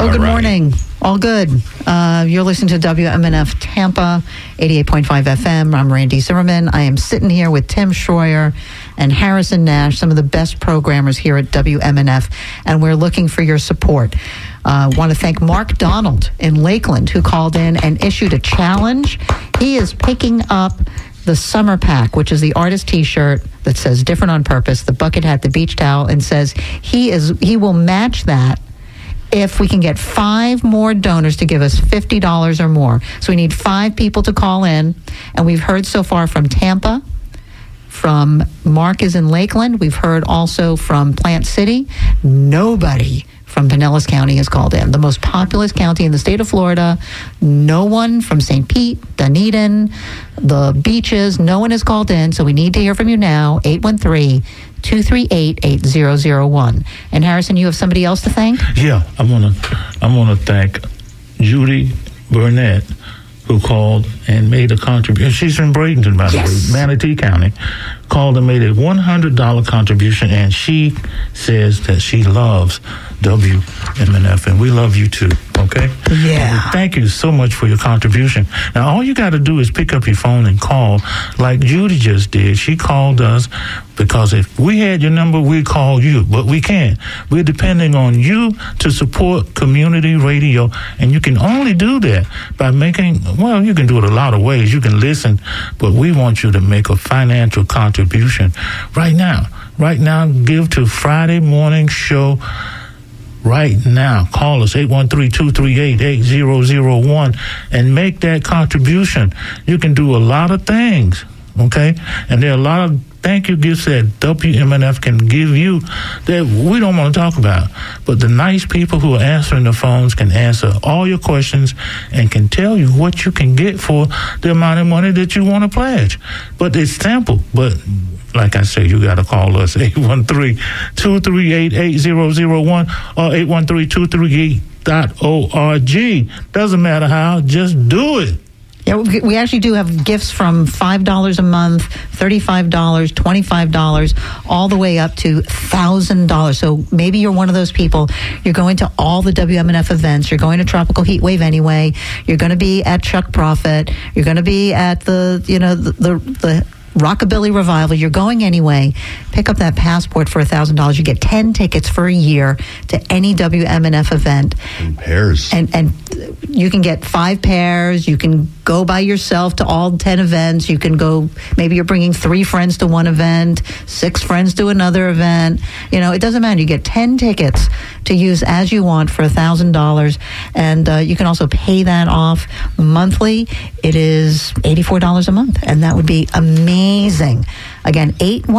Oh, good morning. All good. You're listening to WMNF Tampa, 88.5 FM. I'm Randy Zimmerman. I am sitting here with Tim Schroyer and Harrison Nash, some of the best programmers here at WMNF, and we're looking for your support. Want to thank Mark Donald in Lakeland, who called in and issued a challenge. He is picking up the Summer Pack, which is the artist T-shirt that says "Different on Purpose," the bucket hat, the beach towel, and says he will match that if we can get 5 more donors to give us $50 or more. So we need 5 people to call in, and we've heard so far from Tampa, from Mark is in Lakeland. We've heard also from Plant City. Nobody from Pinellas County has called in, the most populous county in the state of Florida. No one from St. Pete, Dunedin, the beaches, no one has called in, so we need to hear from you now, 813-238-8001. And Harrison, you have somebody else to thank? Yeah, I want to thank Judy Burnett, who called and made a contribution. She's from Bradenton, by the way, Manatee County. Called and made a $100 contribution, and she says that she loves WMNF, and we love you too, okay? Yeah. Thank you so much for your contribution. Now, all you got to do is pick up your phone and call, like Judy just did. She called us because if we had your number, we'd call you, but we can't. We're depending on you to support community radio, and you can only do that by making, well, you can do it a lot of ways. You can listen, but we want you to make a financial contribution right now. Right now, give to Friday Morning Show. Right now, call us 813-238-8001 and make that contribution. You can do a lot of things, okay? And there are a lot of thank you gifts that WMNF can give you that we don't want to talk about. But the nice people who are answering the phones can answer all your questions and can tell you what you can get for the amount of money that you want to pledge. But it's simple. But like I say, you got to call us 813-238-8001 or 813-238.org. Doesn't matter how, just do it. Yeah, we actually do have gifts from $5 a month, $35, $25, all the way up to $1,000. So maybe you're one of those people. You're going to all the WMNF events. You're going to Tropical Heat Wave anyway. You're going to be at Chuck Prophet. You're going to be at the Rockabilly Revival. You're going anyway. Pick up that passport for $1,000. You get 10 tickets for a year to any WMNF event. In pairs. And you can get 5 pairs. You can go by yourself to all 10 events. You can go, maybe you're bringing 3 friends to one event, 6 friends to another event. You know, it doesn't matter. You get 10 tickets to use as you want for $1,000. And you can also pay that off monthly. It is $84 a month. And that would be amazing. Again,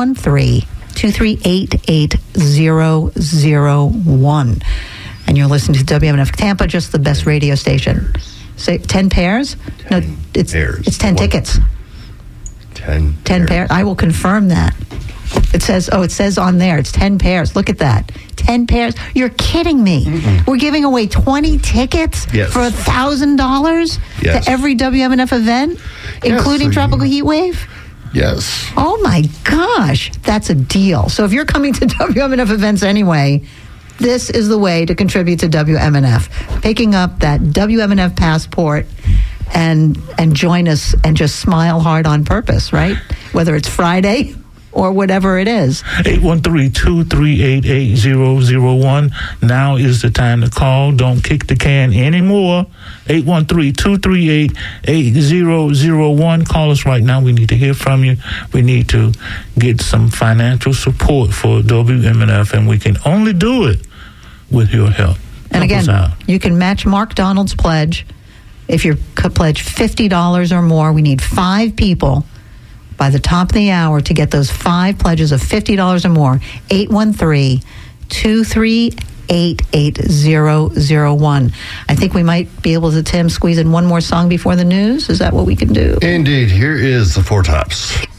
813-238-8001. And you're listening to WMNF Tampa, just the best radio station. Say 10 pairs? 10 no, it's pairs. It's 10 tickets. 10 pairs. I will confirm that. It says on there, it's 10 pairs. Look at that. 10 pairs. You're kidding me. Mm-mm. We're giving away 20 tickets for $1,000 to every WMNF event, including Tropical Heat Wave? Yes. Oh my gosh, that's a deal. So if you're coming to WMNF events anyway, this is the way to contribute to WMNF. Picking up that WMNF passport and join us and just smile hard on purpose, right? Whether it's Friday or whatever it is. 813-238-8001. Now is the time to call. Don't kick the can anymore. 813-238-8001. Call us right now. We need to hear from you. We need to get some financial support for WMNF, and we can only do it with your help. And again, you can match Mark Donald's pledge. If you pledge $50 or more, we need 5 people by the top of the hour to get those 5 pledges of $50 or more. 813-238-8001. I think we might be able to, Tim, squeeze in one more song before the news. Is that what we can do? Indeed. Here is the Four Tops.